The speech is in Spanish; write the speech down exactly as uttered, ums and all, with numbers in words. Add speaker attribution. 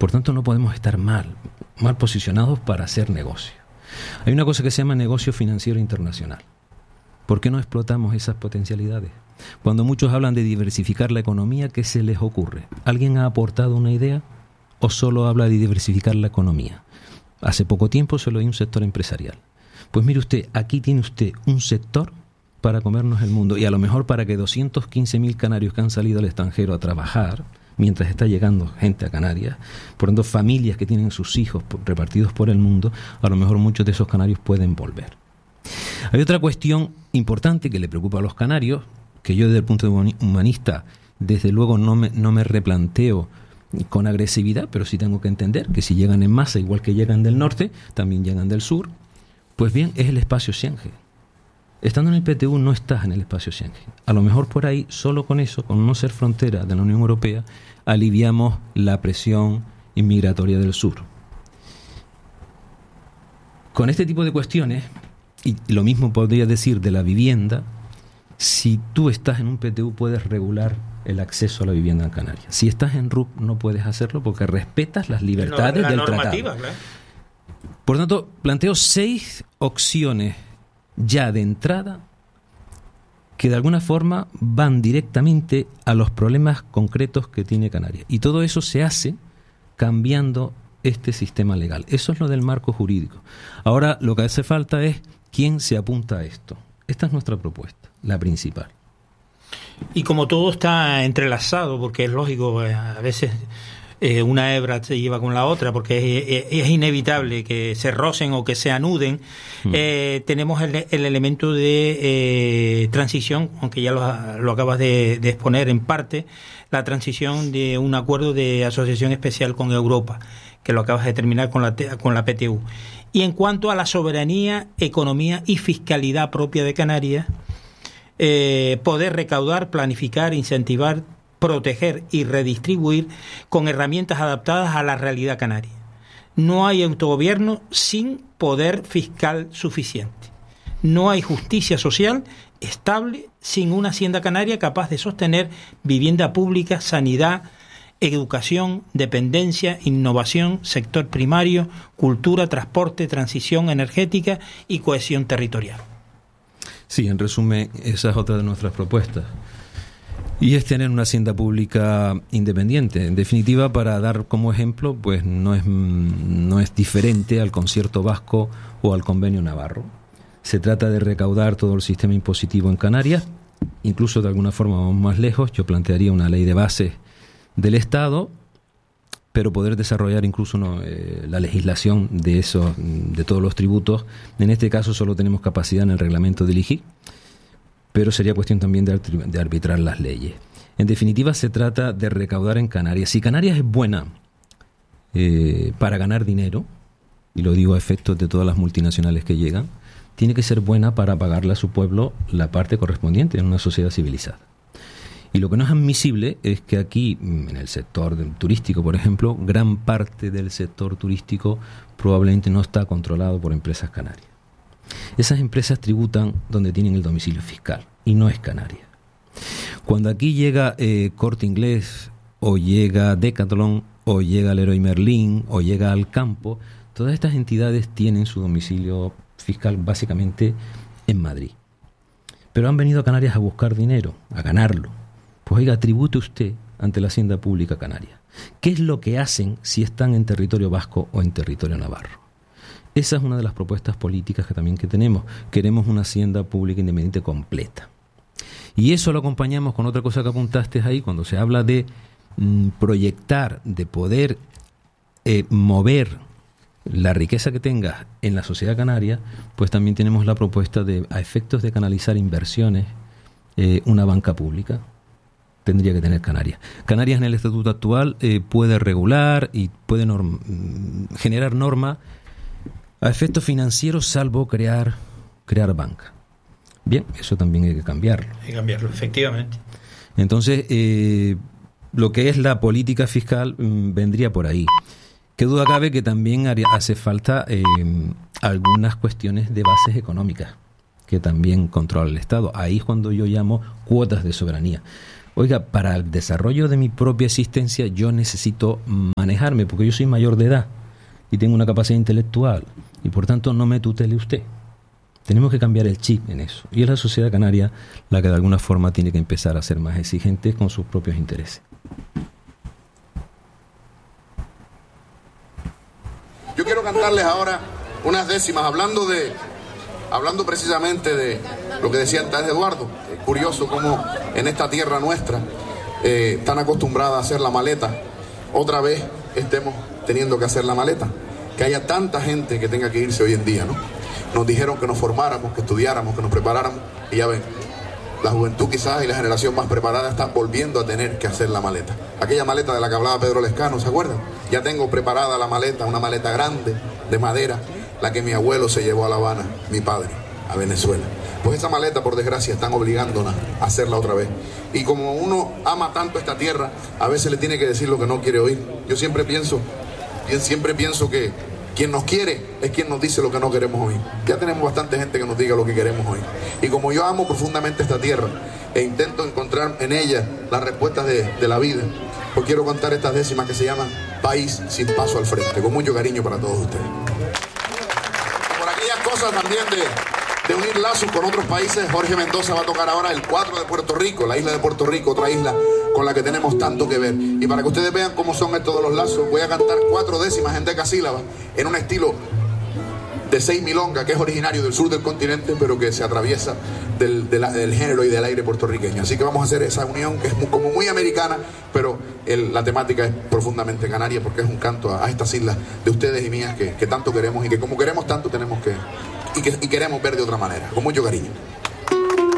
Speaker 1: Por tanto, no podemos estar mal, mal posicionados para hacer negocio. Hay una cosa que se llama negocio financiero internacional. ¿Por qué no explotamos esas potencialidades? Cuando muchos hablan de diversificar la economía, ¿qué se les ocurre? ¿Alguien ha aportado una idea o solo habla de diversificar la economía? Hace poco tiempo se lo dio un sector empresarial. Pues mire usted, aquí tiene usted un sector para comernos el mundo, y a lo mejor para que doscientos quince mil canarios que han salido al extranjero a trabajar, mientras está llegando gente a Canarias, por tanto familias que tienen sus hijos repartidos por el mundo, a lo mejor muchos de esos canarios pueden volver. Hay otra cuestión importante que le preocupa a los canarios, que yo desde el punto de vista humanista, desde luego no me, no me replanteo con agresividad, pero sí tengo que entender que si llegan en masa, igual que llegan del norte, también llegan del sur. Pues bien, es el espacio Schengen. Estando en el P T U no estás en el espacio Schengen. A lo mejor por ahí, solo con eso, con no ser frontera de la Unión Europea, aliviamos la presión inmigratoria del sur. Con este tipo de cuestiones, y lo mismo podría decir de la vivienda, si tú estás en un P T U puedes regular el acceso a la vivienda en Canarias. Si estás en R U P no puedes hacerlo porque respetas las libertades
Speaker 2: la
Speaker 1: del
Speaker 2: normativa,
Speaker 1: tratado.
Speaker 2: Claro.
Speaker 1: Por tanto, planteo seis opciones ya de entrada que de alguna forma van directamente a los problemas concretos que tiene Canarias. Y todo eso se hace cambiando este sistema legal. Eso es lo del marco jurídico. Ahora lo que hace falta es quién se apunta a esto. Esta es nuestra propuesta, la principal.
Speaker 2: Y como todo está entrelazado, porque es lógico, a veces eh, una hebra se lleva con la otra, porque es, es inevitable que se rocen o que se anuden, mm. eh, tenemos el, el elemento de eh, transición, aunque ya lo, lo acabas de, de exponer en parte, la transición de un acuerdo de asociación especial con Europa, que lo acabas de terminar con la, con la P T U. Y en cuanto a la soberanía, economía y fiscalidad propia de Canarias, Eh, poder recaudar, planificar, incentivar, proteger y redistribuir con herramientas adaptadas a la realidad canaria. No hay autogobierno sin poder fiscal suficiente. No hay justicia social estable sin una hacienda canaria capaz de sostener vivienda pública, sanidad, educación, dependencia, innovación, sector primario, cultura, transporte, transición energética y cohesión territorial.
Speaker 1: Sí, en resumen, esa es otra de nuestras propuestas. Y es tener una hacienda pública independiente. En definitiva, para dar como ejemplo, pues no es, no es diferente al concierto vasco o al convenio navarro. Se trata de recaudar todo el sistema impositivo en Canarias. Incluso de alguna forma vamos más lejos. Yo plantearía una ley de bases del Estado, pero poder desarrollar incluso no, eh, la legislación de esos, de todos los tributos. En este caso solo tenemos capacidad en el reglamento del I G I, pero sería cuestión también de, de arbitrar las leyes. En definitiva, se trata de recaudar en Canarias. Si Canarias es buena eh, para ganar dinero, y lo digo a efectos de todas las multinacionales que llegan, tiene que ser buena para pagarle a su pueblo la parte correspondiente en una sociedad civilizada. Y lo que no es admisible es que aquí, en el sector turístico, por ejemplo, gran parte del sector turístico probablemente no está controlado por empresas canarias. Esas empresas tributan donde tienen el domicilio fiscal, y no es Canarias. Cuando aquí llega eh, Corte Inglés, o llega Decathlon, o llega Leroy Merlin, o llega Alcampo, todas estas entidades tienen su domicilio fiscal básicamente en Madrid. Pero han venido a Canarias a buscar dinero, a ganarlo. Pues oiga, tribute usted ante la Hacienda Pública Canaria. ¿Qué es lo que hacen si están en territorio vasco o en territorio navarro? Esa es una de las propuestas políticas que también que tenemos. Queremos una Hacienda Pública Independiente completa. Y eso lo acompañamos con otra cosa que apuntaste ahí, cuando se habla de mm, proyectar, de poder eh, mover la riqueza que tengas en la sociedad canaria, pues también tenemos la propuesta de, a efectos de canalizar inversiones, eh, una banca pública tendría que tener Canarias. Canarias en el estatuto actual eh, puede regular y puede norm- generar normas a efectos financieros, salvo crear crear banca. Bien, eso también hay que cambiarlo.
Speaker 2: Hay que cambiarlo, efectivamente.
Speaker 1: Entonces, eh, lo que es la política fiscal mmm, vendría por ahí. Qué duda cabe que también haría, hace falta eh, algunas cuestiones de bases económicas que también controla el Estado. Ahí es cuando yo llamo cuotas de soberanía. Oiga, para el desarrollo de mi propia existencia yo necesito manejarme, porque yo soy mayor de edad y tengo una capacidad intelectual, y por tanto no me tutele usted. Tenemos que cambiar el chip en eso. Y es la sociedad canaria la que de alguna forma tiene que empezar a ser más exigente con sus propios intereses.
Speaker 3: Yo quiero cantarles ahora unas décimas, hablando de, hablando precisamente de lo que decía antes Eduardo. Es curioso cómo en esta tierra nuestra, eh, tan acostumbrada a hacer la maleta, otra vez estemos teniendo que hacer la maleta. Que haya tanta gente que tenga que irse hoy en día, ¿no? Nos dijeron que nos formáramos, que estudiáramos, que nos preparáramos, y ya ven, la juventud quizás y la generación más preparada está volviendo a tener que hacer la maleta. Aquella maleta de la que hablaba Pedro Lescano, ¿se acuerdan? Ya tengo preparada la maleta, una maleta grande, de madera, la que mi abuelo se llevó a La Habana, mi padre, a Venezuela. Pues esa maleta, por desgracia, están obligándonos a hacerla otra vez. Y como uno ama tanto esta tierra, a veces le tiene que decir lo que no quiere oír. Yo siempre pienso, siempre pienso que quien nos quiere es quien nos dice lo que no queremos oír. Ya tenemos bastante gente que nos diga lo que queremos oír. Y como yo amo profundamente esta tierra e intento encontrar en ella las respuestas de, de la vida, pues quiero contar estas décimas que se llaman País sin paso al frente, con mucho cariño para todos ustedes. Por aquellas cosas también de, de unir lazos con otros países, Jorge Mendoza va a tocar ahora el cuatro de Puerto Rico, la isla de Puerto Rico, otra isla con la que tenemos tanto que ver. Y para que ustedes vean cómo son estos los lazos, voy a cantar cuatro décimas en decasílabas, en un estilo de seis milonga, que es originario del sur del continente, pero que se atraviesa del, del, del género y del aire puertorriqueño. Así que vamos a hacer esa unión, que es muy, como muy americana, pero el, la temática es profundamente canaria, porque es un canto a, a estas islas de ustedes y mías que, que tanto queremos, y que como queremos tanto tenemos que y, que y queremos ver de otra manera, con mucho cariño.